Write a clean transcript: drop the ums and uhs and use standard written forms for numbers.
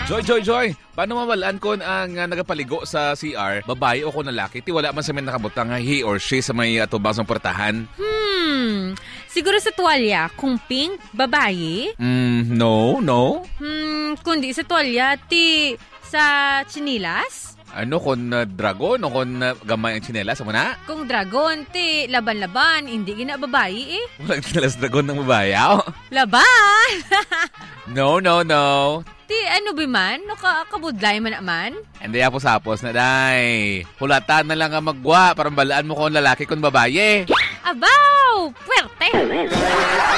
Joy. Paano mabalaan kung ang nagapaligo sa CR, babae o kung lalaki? Ti wala man sa may nakabutang he or she sa may atubang sa portahan. Siguro sa tuwalya, kung pink, babae. No. Kundi sa tuwalya, sa chinilas. Ano kung dragon o kung gamay ang tsinelas mo na? Kung dragon, laban-laban, hindi gina babae eh. Walang tsinelas dragon ng babayaw. Laban! No. Ano ba man? Kabudlay man naman? Hindi apos-apos na, day. Hulatan na lang ang magwa para balaan mo kung lalaki kung babae. Abaw! Puwerte!